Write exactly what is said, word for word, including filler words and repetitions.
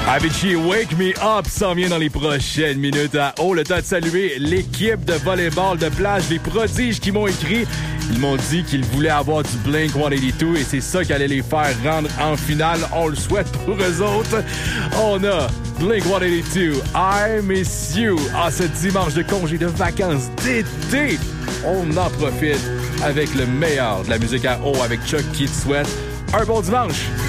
Avicii, Wake Me Up s'en vient dans les prochaines minutes à haut. Le temps de saluer l'équipe de volleyball de plage, les prodiges qui m'ont écrit. Ils m'ont dit qu'ils voulaient avoir du Blink cent quatre-vingt-deux et c'est ça qui allait les faire rendre en finale. On le souhaite pour eux autres. On a Blink cent quatre-vingt-deux, I Miss You. Ah, ce dimanche de congé de vacances d'été, on en profite avec le meilleur de la musique à eau avec Chuck qui te souhaite un bon dimanche.